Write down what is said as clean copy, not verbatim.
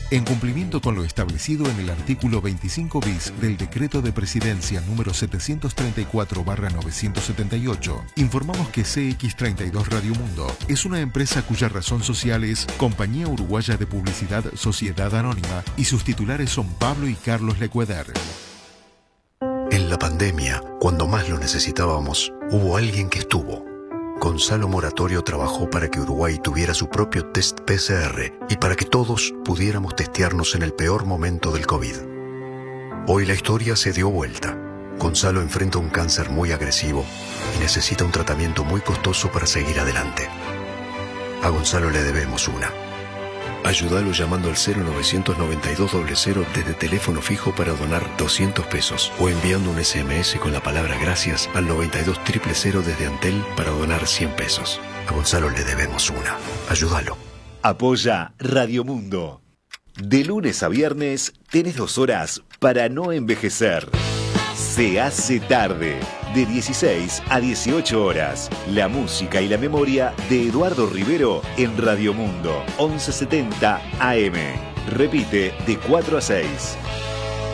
En cumplimiento con lo establecido en el artículo 25 bis del Decreto de Presidencia número 734/978, informamos que CX32 Radio Mundo es una empresa cuya razón social es Compañía Uruguaya de Publicidad Sociedad Anónima y sus titulares son Pablo y Carlos Lecueder. En la pandemia, cuando más lo necesitábamos, hubo alguien que estuvo. Gonzalo Moratorio trabajó para que Uruguay tuviera su propio test PCR y para que todos pudiéramos testearnos en el peor momento del COVID. Hoy la historia se dio vuelta. Gonzalo enfrenta un cáncer muy agresivo y necesita un tratamiento muy costoso para seguir adelante. A Gonzalo le debemos una. Ayúdalo llamando al 0992-00 desde teléfono fijo para donar 200 pesos o enviando un SMS con la palabra gracias al 92-000 desde Antel para donar 100 pesos. A Gonzalo le debemos una. Ayúdalo. Apoya Radio Mundo. De lunes a viernes tenés 2 horas para no envejecer. Se hace tarde, de 16 a 18 horas. La música y la memoria de Eduardo Rivero en Radio Mundo, 1170 AM. Repite de 4 a 6.